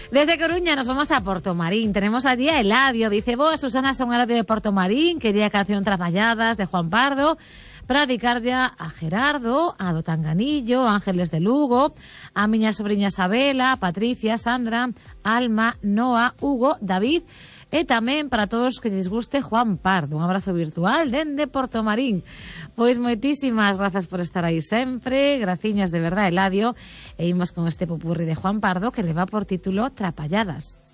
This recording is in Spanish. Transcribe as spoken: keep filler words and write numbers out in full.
Desde Coruña nos vamos a Portomarín. Tenemos allí a Eladio. Dice, vos, Susana, son Eladio de Portomarín. Quería canción Traballadas de Juan Pardo. Para dedicar ya a Gerardo, a do Tanganillo, a Ángeles de Lugo, a miña sobrinha Sabela, a Patricia, Sandra, Alma, Noa, Hugo, David, e tamén para todos que lles guste Juan Pardo. Un abrazo virtual dende Portomarín. Pois moitísimas grazas por estar aí sempre, graciñas de verdade, Eladio, e imos con este popurrí de Juan Pardo que le va por título Trapalladas.